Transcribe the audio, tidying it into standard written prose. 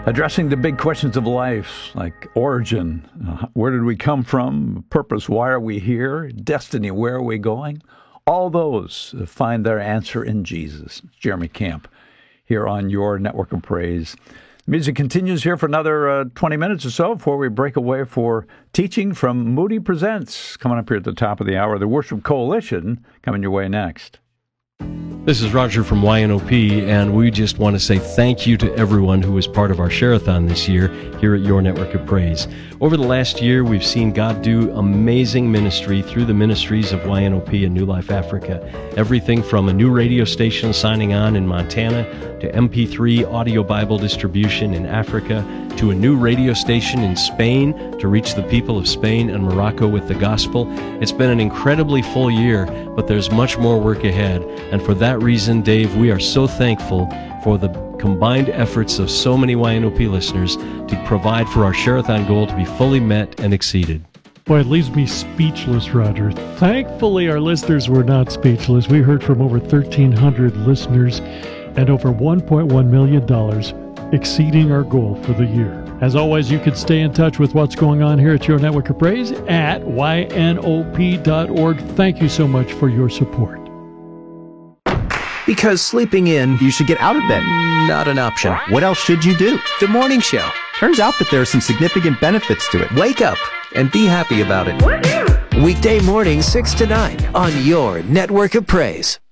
addressing the big questions of life, like origin, where did we come from, purpose, why are we here, destiny, where are we going? All those find their answer in Jesus. Jeremy Camp here on your Network of Praise. The music continues here for another 20 minutes or so before we break away for teaching from Moody Presents. Coming up here at the top of the hour, the Worship Coalition coming your way next. This is Roger from YNOP, and we just want to say thank you to everyone who was part of our Share-a-thon this year here at Your Network of Praise. Over the last year, we've seen God do amazing ministry through the ministries of YNOP and New Life Africa. Everything from a new radio station signing on in Montana, to MP3 audio Bible distribution in Africa, to a new radio station in Spain to reach the people of Spain and Morocco with the gospel. It's been an incredibly full year, but there's much more work ahead. And for that reason, Dave, we are so thankful for the combined efforts of so many YNOP listeners to provide for our Share-a-thon goal to be fully met and exceeded. Boy, it leaves me speechless, Roger. Thankfully, our listeners were not speechless. We heard from over 1,300 listeners and over $1.1 million, exceeding our goal for the year. As always, you can stay in touch with what's going on here at Your Network of Praise at ynop.org. Thank you so much for your support. Because sleeping in, you should get out of bed. Not an option. What else should you do? The morning show. Turns out that there are some significant benefits to it. Wake up and be happy about it. Weekday mornings 6 to 9 on Your Network of Praise.